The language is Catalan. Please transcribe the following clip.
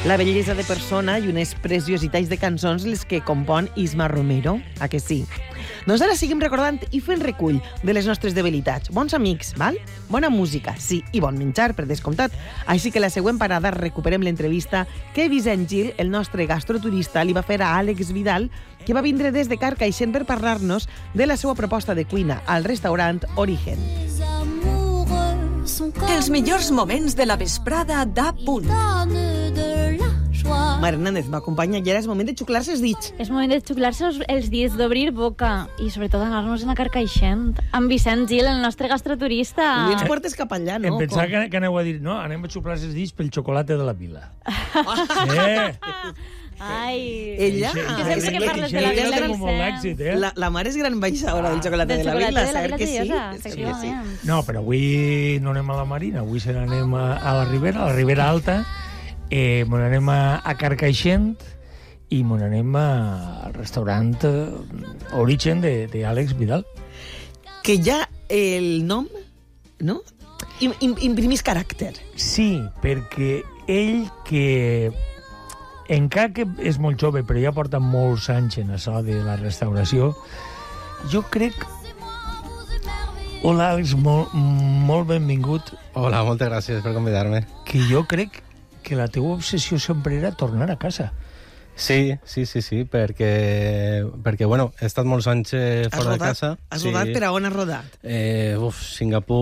La bellesa de persona i unes preciositats de cançons les que compon Isma Romero, a que sí? Doncs ara seguim recordant i fent recull de les nostres debilitats. Bons amics, val? Bona música, sí, i bon menjar, per descomptat. Així que la següent parada recuperem l'entrevista que Vicent Gil, el nostre gastroturista, li va fer a Àlex Vidal, que va vindre des de Carcaixent per parlar-nos de la seva proposta de cuina al restaurant Origen. Els millors moments de la vesprada d'A Punt. Mar Hernández m'acompanya i ara és moment de xuclar-se els dits. És moment de xuclar-se els dits, d'obrir boca i sobretot anar-nos a Carcaixent amb Vicent Gil, el nostre gastroturista. I ens portes cap allà, no? Em pensava que aneu a dir, no, anem a xuplar-se els dits pel xocolata de la Vila. Ai... Ella... Que sempre que parles de la Vila, tengo molt d'èxit, La mare és gran baixadora del xocolata de la Vila, saber que sí. No, però avui no anem a la Marina, avui se n'anem a la Ribera Alta, me n'anem a Carcaixent i me n'anem al restaurant Origen d'Àlex Vidal. Que ja el nom, no? Imprimís caràcter. Sí, perquè ell que... encara que és molt jove, però ja porta molts anys en això de la restauració, jo crec... Hola, Àlex, molt benvingut. Hola, moltes gràcies per convidar-me. Que jo crec que la teva obsessió sempre era tornar a casa. Sí, perquè bueno, he estat molts anys fora de casa. Has rodat, per a on has rodat? Singapur,